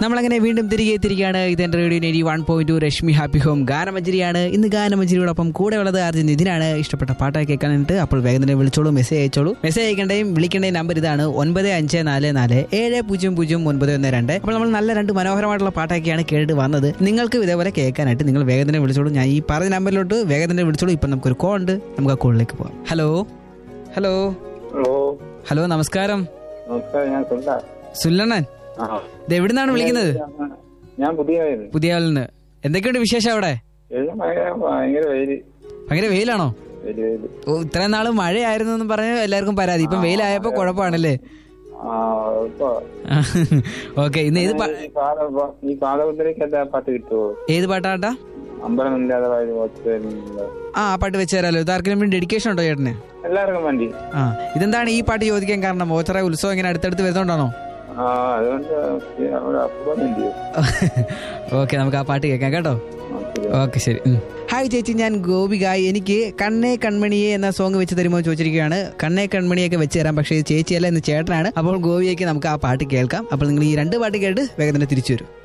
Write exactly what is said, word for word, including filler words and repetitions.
നമ്മളങ്ങനെ വീണ്ടും തിരികെ എത്തിരിക്കുകയാണ്. ഇതെന്റെ radio eighty one point two Rashmi happy home ഗാനമഞ്ജരിയാണ്. ഇന്ന് ഗാനമഞ്ജരിയോടൊപ്പം കൂടെ ഉള്ളത് ആർജൻ നിതിനാണ്. ഇഷ്ടപ്പെട്ട പാട്ടൊക്കെ കേൾക്കാനായിട്ട് അപ്പോൾ വേഗം തന്നെ വിളിച്ചോളൂ, മെസ്സേജ് അയച്ചോളൂ. മെസ്സേജ് അയക്കേണ്ടയും വിളിക്കേണ്ടയും നമ്പർ ഇതാണ് ഒൻപത് അഞ്ച് നാല് നാല് ഏഴ് പൂജ്യം പൂജ്യം ഒൻപത് ഒന്ന് രണ്ട്. അപ്പോൾ നമ്മൾ നല്ല രണ്ട് മനോഹരമായിട്ടുള്ള പാട്ടൊക്കെയാണ് കേട്ട് വന്നത്. നിങ്ങൾക്ക് ഇതേപോലെ കേൾക്കാനായിട്ട് നിങ്ങൾ വേഗം തന്നെ വിളിച്ചോളൂ. ഞാൻ ഈ പറഞ്ഞ നമ്പറിലോട്ട് വേഗം തന്നെ വിളിച്ചോളൂ. ഇപ്പം നമുക്കൊരു കോൾ ഉണ്ട്, നമുക്ക് ആ കോളിലേക്ക് പോകാം. ഹലോ ഹലോ ഹലോ നമസ്കാരം. സുല്ലണ്ണൻ, ഇത് എവിടുന്നാണ് വിളിക്കുന്നത്? ഞാൻ പുതിയ പുതിയാളിന്ന്. എന്തൊക്കെയുണ്ട് വിശേഷം അവിടെ? ഭയങ്കര വെയിലാണോ? ഓ, ഇത്രയും നാള് മഴയായിരുന്നു എന്ന് പറഞ്ഞ് എല്ലാവർക്കും പരാതി. ഇപ്പം വെയിലായപ്പോ കുഴപ്പമാണല്ലേ? ഓക്കെ, ഇന്ന് ഏത് പാട്ട് കിട്ടുമോ? ഏത് പാട്ടാട്ടാ? ആ പാട്ട് വെച്ച് തരാലോ. ഇത് ആർക്കെങ്കിലും വേണ്ടി ഡെഡിക്കേഷൻ ഉണ്ടോ ചേട്ടന്? എല്ലാവർക്കും വേണ്ടി. ആ, ഇതെന്താണ് ഈ പാട്ട് ചോദിക്കാൻ കാരണം? ഓച്ചറ ഉത്സവം ഇങ്ങനെ അടുത്തടുത്ത് വരുന്നോണ്ടാണോ? ഓക്കെ, നമുക്ക് ആ പാട്ട് കേൾക്കാം കേട്ടോ. ഓക്കെ, ശരി. ഹായ് ചേച്ചി, ഞാൻ ഗോപിക. എനിക്ക് കണ്ണേ കൺമണിയെ എന്ന സോങ് വെച്ച് തരുമോ ചോദിച്ചിരിക്കുകയാണ്. കണ്ണേ കൺമണിയൊക്കെ വെച്ച് തരാം, പക്ഷേ ചേച്ചിയല്ല, ഇന്ന് ചേട്ടനാണ്. അപ്പോൾ ഗോപിയേക്ക് നമുക്ക് ആ പാട്ട് കേൾക്കാം. അപ്പോൾ നിങ്ങൾ ഈ രണ്ട് പാട്ട് കേട്ട് വേഗം തന്നെ തിരിച്ചു വരും.